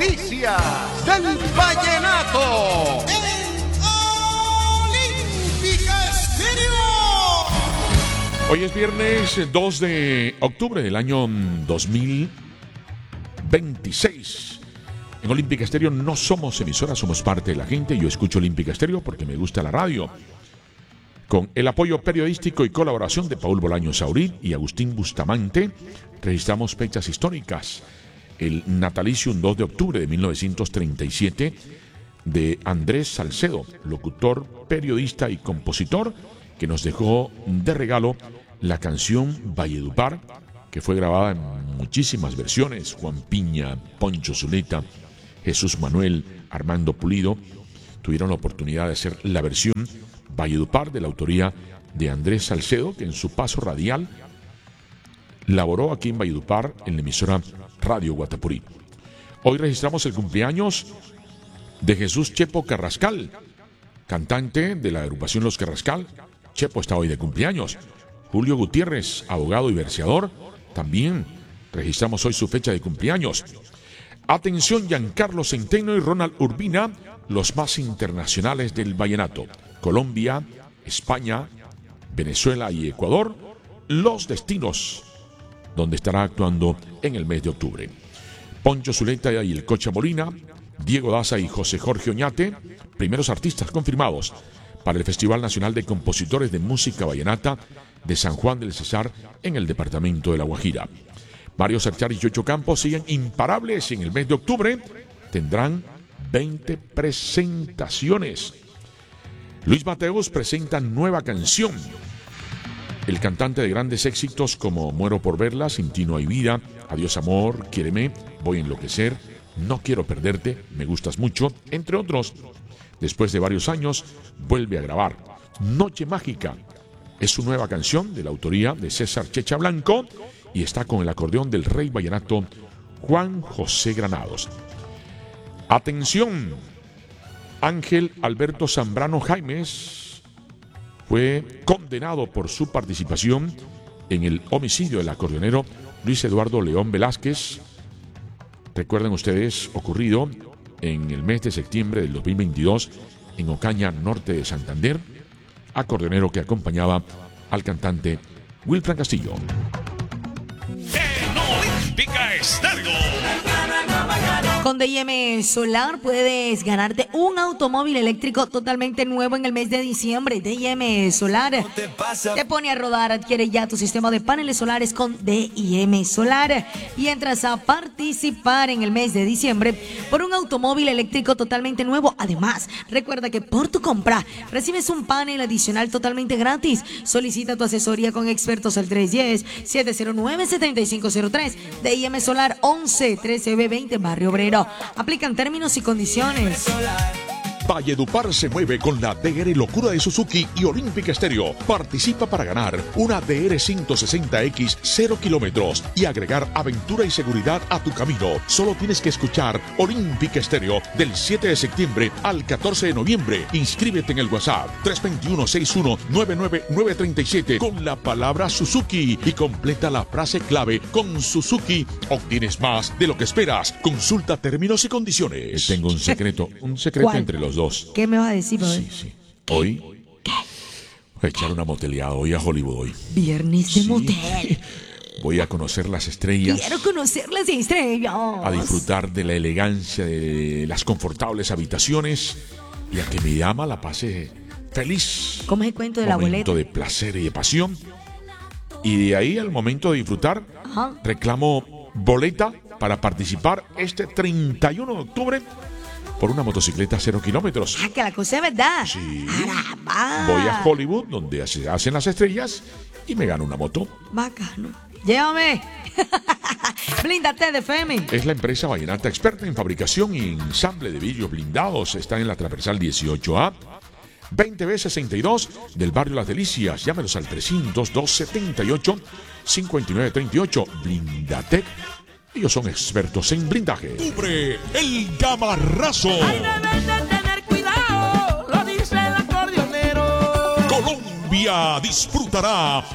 noticias del vallenato. Olímpica Estéreo. Hoy es viernes 2 de octubre del año 2026. En Olímpica Estéreo no somos emisora, somos parte de la gente. Yo escucho Olímpica Estéreo porque me gusta la radio. Con el apoyo periodístico y colaboración de Paul Bolaños Saurit y Agustín Bustamante, registramos fechas históricas. El natalicio, un 2 de octubre de 1937, de Andrés Salcedo, locutor, periodista y compositor, que nos dejó de regalo la canción Valledupar, que fue grabada en muchísimas versiones. Juan Piña, Poncho Zuleta, Jesús Manuel, Armando Pulido tuvieron la oportunidad de hacer la versión Valledupar de la autoría de Andrés Salcedo, que en su paso radial laboró aquí en Valledupar en la emisora Radio Guatapurí. Hoy registramos el cumpleaños de Jesús Chepo Carrascal, cantante de la agrupación Los Carrascal. Chepo está hoy de cumpleaños. Julio Gutiérrez, abogado y verseador, también registramos hoy su fecha de cumpleaños. Atención, Giancarlo Centeno y Ronald Urbina, los más internacionales del vallenato. Colombia, España, Venezuela y Ecuador, los destinos donde estará actuando en el mes de octubre. Poncho Zuleta y el Cocha Molina, Diego Daza y José Jorge Oñate, primeros artistas confirmados para el Festival Nacional de Compositores de Música Vallenata de San Juan del Cesar en el departamento de La Guajira. Mario Sarchar y Yocho Campos siguen imparables en el mes de octubre. Tendrán 20 presentaciones. Luis Mateus presenta nueva canción. El cantante de grandes éxitos como Muero por verla, Sin ti no hay vida, Adiós amor, Quiéreme, Voy a enloquecer, No quiero perderte, Me gustas mucho, entre otros. Después de varios años, vuelve a grabar Noche Mágica. Es su nueva canción de la autoría de César Checha Blanco y está con el acordeón del rey vallenato Juan José Granados. Atención, Ángel Alberto Zambrano Jaimes fue condenado por su participación en el homicidio del acordeonero Luis Eduardo León Velázquez. Recuerden ustedes, ocurrido en el mes de septiembre del 2022 en Ocaña, norte de Santander, acordeonero que acompañaba al cantante Wilfran Castillo. En Olímpica Estéreo. Con D&M Solar puedes ganarte un automóvil eléctrico totalmente nuevo en el mes de diciembre. D&M Solar te pone a rodar. Adquiere ya tu sistema de paneles solares con D&M Solar y entras a participar en el mes de diciembre por un automóvil eléctrico totalmente nuevo. Además, recuerda que por tu compra recibes un panel adicional totalmente gratis. Solicita tu asesoría con expertos al 310-709-7503. D&M Solar 11-13B20 Barrio Obrero. Aplican términos y condiciones. Valledupar se mueve con la DR Locura de Suzuki y Olímpica Estéreo. Participa para ganar una DR 160X 0 kilómetros y agregar aventura y seguridad a tu camino. Solo tienes que escuchar Olímpica Estéreo del 7 de septiembre al 14 de noviembre. Inscríbete en el WhatsApp 321-61-99937 con la palabra Suzuki y completa la frase clave con Suzuki. Obtienes más de lo que esperas. Consulta términos y condiciones. Tengo un secreto ¿Cuál? entre los dos. ¿Qué me vas a decir, brother? Sí. Hoy voy a echar una moteleada hoy a Hollywood hoy. Viernes de motel. Voy a conocer las estrellas. Quiero conocer las estrellas. A disfrutar de la elegancia de las confortables habitaciones y a que mi dama la pase feliz. ¿Cómo es el cuento de la boleta? Momento de placer y de pasión. Y de ahí al momento de disfrutar, reclamo boleta para participar este 31 de octubre por una motocicleta 0 kilómetros. Ah, que la cosa es verdad. Sí. Caramba. Voy a Hollywood, donde se hacen las estrellas, y me gano una moto. Bacano. Llévame. Blíndate de FM. Es la empresa vallenata experta en fabricación y ensamble de vidrios blindados. Está en la transversal 18A, 20B62 del barrio Las Delicias. Llámenos al 300-278-5938. Blindatec. Ellos son expertos en blindaje. Cubre el gamarrazo. Hay de tener cuidado, lo dice el acordeonero. Colombia disfrutará